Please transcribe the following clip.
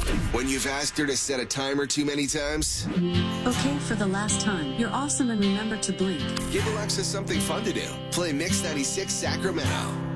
When you've asked her to set a timer too many times, Okay, for the last time, you're awesome and remember to blink. give Alexa something fun to do. Play Mix 96 Sacramento.